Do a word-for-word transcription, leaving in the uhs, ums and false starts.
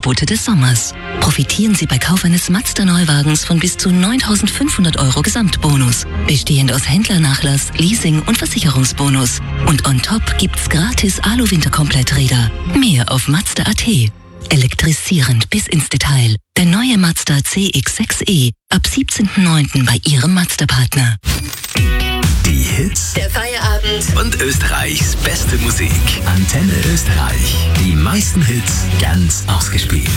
Angebote des Sommers. Profitieren Sie bei Kauf eines Mazda-Neuwagens von bis zu neuntausendfünfhundert Euro Gesamtbonus, bestehend aus Händlernachlass, Leasing und Versicherungsbonus. Und on top gibt's gratis Alu-Winterkompletträder. Mehr auf Mazda punkt at. Elektrisierend bis ins Detail. Der neue Mazda C X sechs E ab siebzehnten neunten bei Ihrem Mazda-Partner. Die Hits Der Feierabend. und Österreichs beste Musik. Antenne Österreich. Die meisten Hits ganz ausgespielt.